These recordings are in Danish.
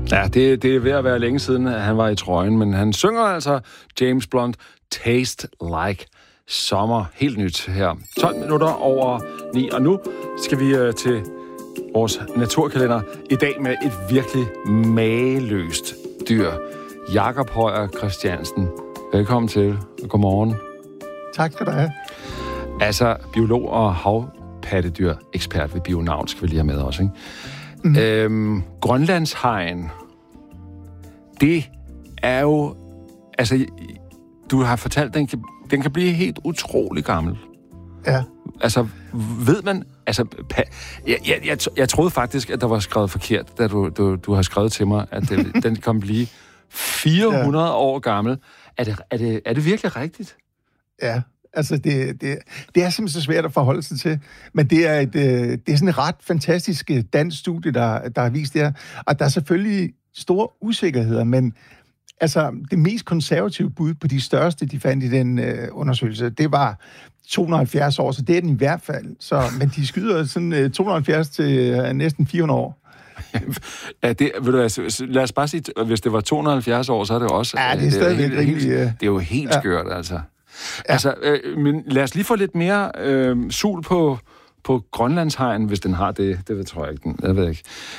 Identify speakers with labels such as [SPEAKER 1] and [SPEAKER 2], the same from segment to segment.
[SPEAKER 1] Ja, det er ved at være længe siden, at han var i trøjen, men han synger altså James Blunt, Taste Like Summer. Helt nyt her. 12 minutter over 9, og nu skal vi til vores naturkalender. I dag med et virkelig mageløst dyr. Jakob Højer Christiansen. Velkommen til, og godmorgen.
[SPEAKER 2] Tak skal du have.
[SPEAKER 1] Altså, biolog og havpattedyr, ekspert ved Bionavn, skal vi lige have med også, ikke? Grønlandshajen, det er jo... Altså, du har fortalt, den kan blive helt utrolig gammel.
[SPEAKER 2] Ja.
[SPEAKER 1] Altså, ved man... Altså, jeg troede faktisk, at der var skrevet forkert, da du har skrevet til mig, at den kan blive 400 år gammel. Er det virkelig rigtigt?
[SPEAKER 2] Ja, altså det er simpelthen så svært at forholde sig til, men det er sådan et ret fantastisk dansk studie, der har vist det her, og der er selvfølgelig store usikkerheder, men altså det mest konservative bud på de største, de fandt i den undersøgelse, det var 270 år, så det er den i hvert fald. Men de skyder sådan 270 til næsten 400 år.
[SPEAKER 1] Ja, det, ved du, lad os bare sige, hvis det var 270 år, så er det også...
[SPEAKER 2] Ja, det er stadigvæk
[SPEAKER 1] det er jo helt skørt, altså. Ja. Altså, men lad os lige få lidt mere sul på Grønlandshajen, hvis den har det. Det tror jeg ikke, jeg ved ikke.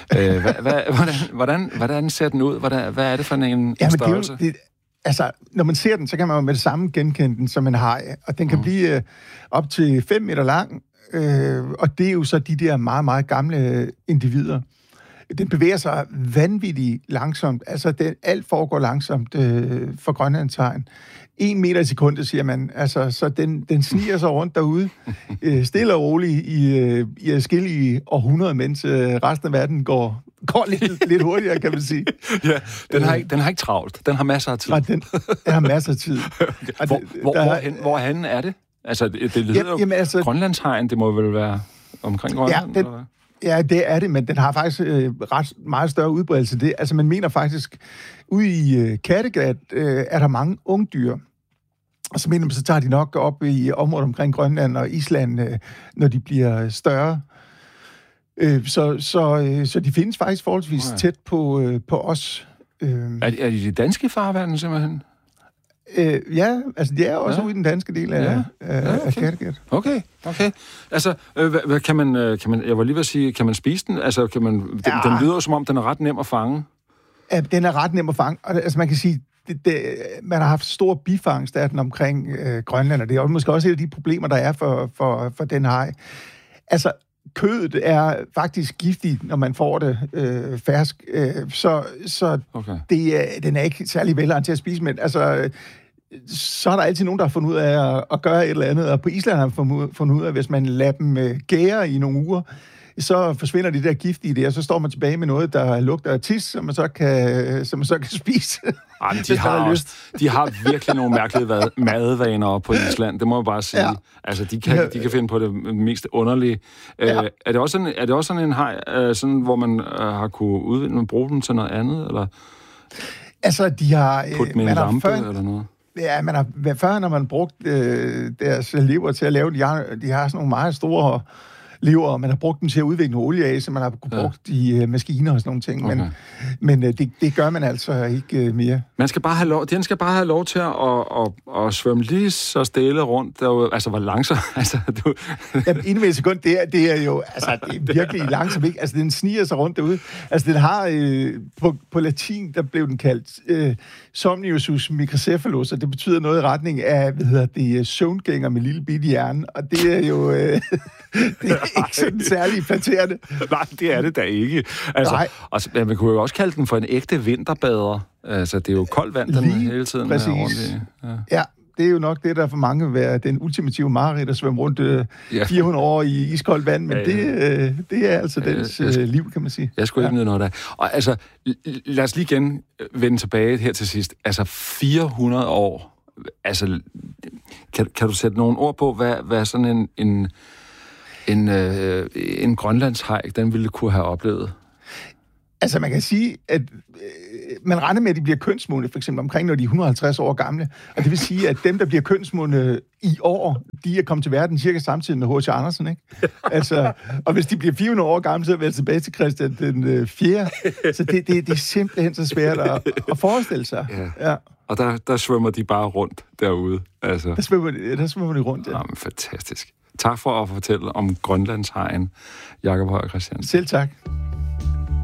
[SPEAKER 1] Hvordan ser den ud? Hvad er det for en størrelse?
[SPEAKER 2] Altså, når man ser den, så kan man jo med det samme genkende den som en haj, og den kan blive op til 5 meter lang, og det er jo så de der meget, meget gamle individer. Den bevæger sig vanvittigt langsomt. Altså, alt foregår langsomt for Grønlandshajen. 1 meter i sekundet, siger man. Altså, så den sniger sig rundt derude, stille og roligt i adskillige århundreder, mens resten af verden går lidt hurtigere, kan man sige.
[SPEAKER 1] Ja, den har ikke travlt. Den har masser af tid.
[SPEAKER 2] Nej, den har masser af tid.
[SPEAKER 1] Okay. Hvorhen er det? Altså, det hedder jo Grønlandshajen, det må vel være omkring Grønland?
[SPEAKER 2] Ja, det er det, men den har faktisk ret meget større udbredelse. Det, altså, man mener faktisk, ude i Kattegat er der mange ungdyr. Og så mener man, så tager de nok op i området omkring Grønland og Island, når de bliver større. Så de findes faktisk forholdsvis tæt på os.
[SPEAKER 1] Er de danske farvande, simpelthen?
[SPEAKER 2] Ja, altså det er også ude i den danske del af Kattegat.
[SPEAKER 1] Okay. Altså, kan man, jeg var lige ved at sige, kan man spise den? Altså, den lyder jo, som om den er ret nem at fange.
[SPEAKER 2] Ja, den er ret nem at fange. Altså, man kan sige, man har haft stor bifangst af den omkring Grønland, og det er måske også et af de problemer, der er for den haj. Altså, kødet er faktisk giftigt, når man får det fersk, så okay. Den er ikke særlig velegnet til at spise, men altså, så er der altid nogen, der har fundet ud af at gøre et eller andet, og på Island har man fundet ud af, at hvis man lader dem gære i nogle uger, så forsvinder det der gift i det, og så står man tilbage med noget, der lugter af tis, som man så kan spise.
[SPEAKER 1] Jamen, de har virkelig nogle mærkelige madvaner på Island, det må jeg bare sige. Ja. Altså, de kan finde på det mest underlige. Ja. Er det også sådan en haj, sådan, hvor man har kunne udvinde og bruge dem til noget andet, eller?
[SPEAKER 2] Altså, de har...
[SPEAKER 1] Putte med en lampe, eller noget?
[SPEAKER 2] Ja, før når man brugt deres lever til at lave, de har sådan nogle meget store lever, og man har brugt dem til at udvikle olie af, så man har brugt i maskiner og sådan nogle ting. Okay. Men det gør man altså ikke mere.
[SPEAKER 1] Den skal bare have lov til at svømme lige så stille rundt derude. Altså, hvor langsomt? Altså,
[SPEAKER 2] inden ved et sekund, det er jo altså, det er virkelig langsomt, ikke? Altså, den sniger sig rundt derude. Altså, den har på latin, der blev den kaldt Somniusus microcephalus, og det betyder noget i retning af, søvngænger med lille bitte hjerne, og det er jo... det er ikke sådan særlig flatterende.
[SPEAKER 1] Nej, det er det da ikke. Altså, man kunne jo også kalde den for en ægte vinterbader. Altså, det er jo koldt vand, den hele tiden
[SPEAKER 2] præcis.
[SPEAKER 1] Er rundt i.
[SPEAKER 2] Ja, det er jo nok det, der for mange vil være den ultimative mareridt at svømme rundt 400 år i iskoldt vand, men det er altså dens liv, kan man sige. Jeg
[SPEAKER 1] skulle ikke nyde noget af. Og altså, lad os lige igen vende tilbage her til sidst. Altså, 400 år. Altså, kan du sætte nogle ord på, hvad sådan en grønlandshaj, den ville kunne have oplevet?
[SPEAKER 2] Altså, man kan sige, at man regner med, at de bliver kønsmodne, for eksempel omkring, når de er 150 år gamle. Og det vil sige, at dem, der bliver kønsmodne i år, de er kommet til verden cirka samtidig med H.C. Andersen, ikke? Altså, og hvis de bliver 400 år gamle, så er vi tilbage til Christian den 4. Så det er simpelthen så svært at forestille sig.
[SPEAKER 1] Ja. Og der svømmer de bare rundt derude. Altså.
[SPEAKER 2] Der svømmer de rundt, ja.
[SPEAKER 1] Jamen, fantastisk. Tak for at fortælle om Grønlandshegn, Jakob Høyer Christiansen.
[SPEAKER 2] Selv tak.